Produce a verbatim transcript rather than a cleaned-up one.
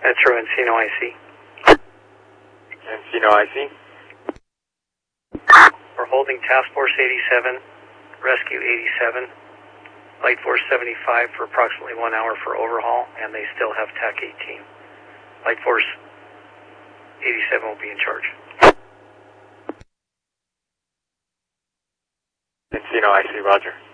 Metro Encino I C. Encino I C. We're holding Task Force eighty-seven, Rescue eighty-seven, Light Force seventy-five for approximately one hour for overhaul, and they still have T A C eighteen. Light Force eighty-seven will be in charge. Encino I C, roger.